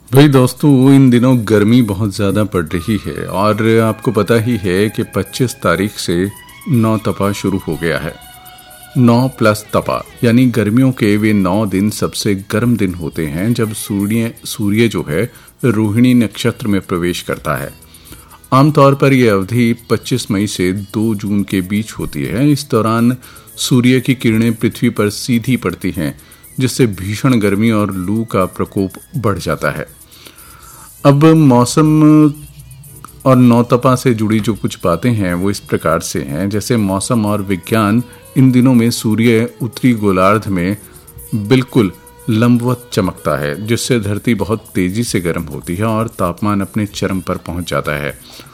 भाई दोस्तों, इन दिनों गर्मी बहुत ज़्यादा पड़ रही है और आपको पता ही है कि 25 तारीख से नौ तपा शुरू हो गया है। 9 प्लस तपा यानी गर्मियों के वे 9 दिन सबसे गर्म दिन होते हैं जब सूर्य जो है रोहिणी नक्षत्र में प्रवेश करता है। आमतौर पर यह अवधि 25 मई से 2 जून के बीच होती है। इस दौरान सूर्य की किरणें पृथ्वी पर सीधी पड़ती हैं, जिससे भीषण गर्मी और लू का प्रकोप बढ़ जाता है। अब मौसम और नौतपा से जुड़ी जो कुछ बातें हैं वो इस प्रकार से हैं। जैसे मौसम और विज्ञान, इन दिनों में सूर्य उत्तरी गोलार्ध में बिल्कुल लंबवत चमकता है, जिससे धरती बहुत तेजी से गर्म होती है और तापमान अपने चरम पर पहुंच जाता है।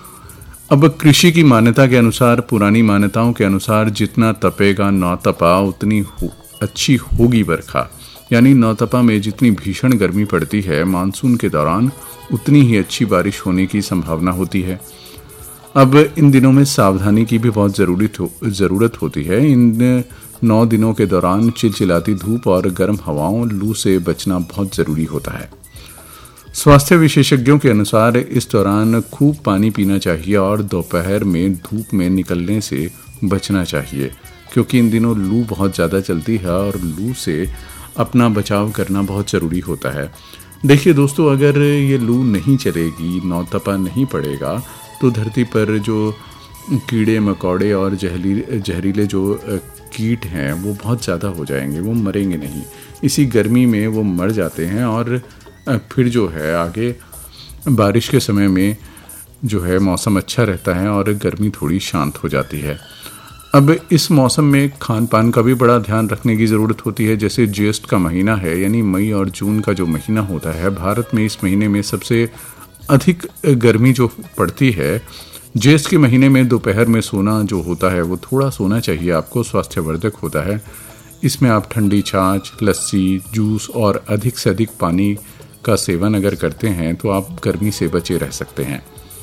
अब कृषि की मान्यता के अनुसार, पुरानी मान्यताओं के अनुसार, जितना तपेगा नौतपा उतनी अच्छी होगी बरखा। यानी नौतपा में जितनी भीषण गर्मी पड़ती है, मानसून के दौरान उतनी ही अच्छी बारिश होने की संभावना होती है। अब इन दिनों में सावधानी की भी बहुत ज़रूरत होती है। इन 9 दिनों के दौरान चिलचिलाती धूप और गर्म हवाओं, लू से बचना बहुत ज़रूरी होता है। स्वास्थ्य विशेषज्ञों के अनुसार इस दौरान खूब पानी पीना चाहिए और दोपहर में धूप में निकलने से बचना चाहिए, क्योंकि इन दिनों लू बहुत ज़्यादा चलती है और लू से अपना बचाव करना बहुत ज़रूरी होता है। देखिए दोस्तों, अगर ये लू नहीं चलेगी, नौतपा नहीं पड़ेगा, तो धरती पर जो कीड़े मकोड़े और जहरीले जो कीट हैं वो बहुत ज़्यादा हो जाएंगे, वो मरेंगे नहीं। इसी गर्मी में वो मर जाते हैं और फिर जो है आगे बारिश के समय में जो है मौसम अच्छा रहता है और गर्मी थोड़ी शांत हो जाती है। अब इस मौसम में खान पान का भी बड़ा ध्यान रखने की ज़रूरत होती है। जैसे ज्येष्ठ का महीना है, यानी मई और जून का जो महीना होता है, भारत में इस महीने में सबसे अधिक गर्मी जो पड़ती है। ज्येष्ठ के महीने में दोपहर में सोना जो होता है वो थोड़ा सोना चाहिए आपको, स्वास्थ्यवर्धक होता है। इसमें आप ठंडी छाछ, लस्सी, जूस और अधिक से अधिक पानी का सेवन अगर करते हैं तो आप गर्मी से बचे रह सकते हैं।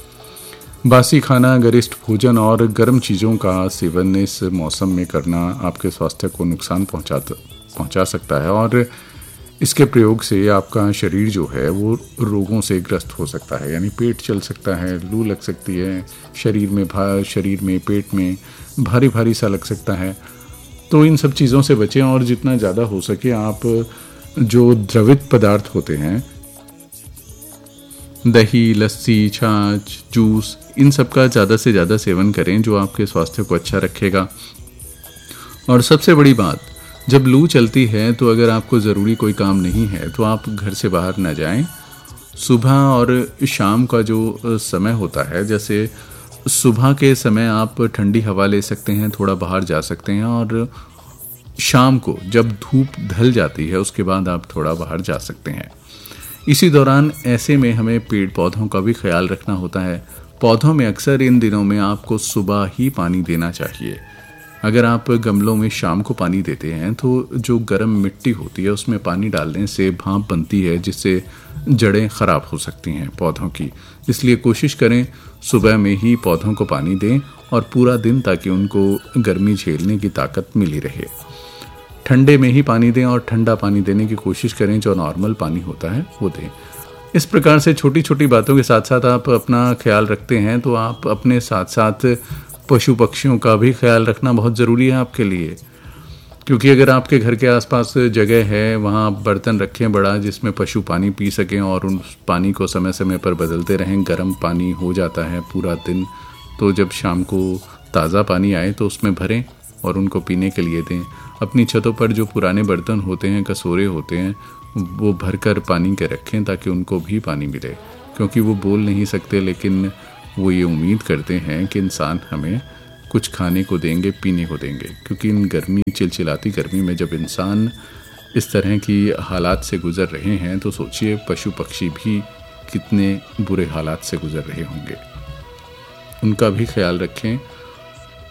बासी खाना, गरिष्ठ भोजन और गर्म चीज़ों का सेवन इस मौसम में करना आपके स्वास्थ्य को नुकसान पहुंचा सकता है और इसके प्रयोग से आपका शरीर जो है वो रोगों से ग्रस्त हो सकता है। यानी पेट चल सकता है, लू लग सकती है, शरीर में पेट में भारी भारी सा लग सकता है। तो इन सब चीज़ों से बचें और जितना ज़्यादा हो सके आप जो द्रवित पदार्थ होते हैं, दही, लस्सी, छाछ, जूस, इन सब का ज़्यादा से ज़्यादा सेवन करें, जो आपके स्वास्थ्य को अच्छा रखेगा। और सबसे बड़ी बात, जब लू चलती है तो अगर आपको ज़रूरी कोई काम नहीं है तो आप घर से बाहर ना जाएं। सुबह और शाम का जो समय होता है, जैसे सुबह के समय आप ठंडी हवा ले सकते हैं, थोड़ा बाहर जा सकते हैं, और शाम को जब धूप ढल जाती है उसके बाद आप थोड़ा बाहर जा सकते हैं। इसी दौरान ऐसे में हमें पेड़ पौधों का भी ख्याल रखना होता है। पौधों में अक्सर इन दिनों में आपको सुबह ही पानी देना चाहिए। अगर आप गमलों में शाम को पानी देते हैं तो जो गर्म मिट्टी होती है उसमें पानी डालने से भाप बनती है, जिससे जड़ें ख़राब हो सकती हैं पौधों की। इसलिए कोशिश करें सुबह में ही पौधों को पानी दें और पूरा दिन, ताकि उनको गर्मी झेलने की ताकत मिली रहे। ठंडे में ही पानी दें और ठंडा पानी देने की कोशिश करें, जो नॉर्मल पानी होता है वो दें। इस प्रकार से छोटी छोटी बातों के साथ साथ आप अपना ख्याल रखते हैं तो आप अपने साथ साथ पशु पक्षियों का भी ख्याल रखना बहुत ज़रूरी है आपके लिए। क्योंकि अगर आपके घर के आसपास जगह है, वहाँ बर्तन रखें बड़ा, जिसमें पशु पानी पी सकें और उन पानी को समय समय पर बदलते रहें। गर्म पानी हो जाता है पूरा दिन, तो जब शाम को ताज़ा पानी आए तो उसमें भरें और उनको पीने के लिए दें। अपनी छतों पर जो पुराने बर्तन होते हैं, कसूरे होते हैं, वो भरकर पानी के रखें ताकि उनको भी पानी मिले। क्योंकि वो बोल नहीं सकते, लेकिन वो ये उम्मीद करते हैं कि इंसान हमें कुछ खाने को देंगे, पीने को देंगे। क्योंकि इन चिलचिलाती गर्मी में जब इंसान इस तरह की हालात से गुजर रहे हैं तो सोचिए पशु पक्षी भी कितने बुरे हालात से गुजर रहे होंगे। उनका भी ख्याल रखें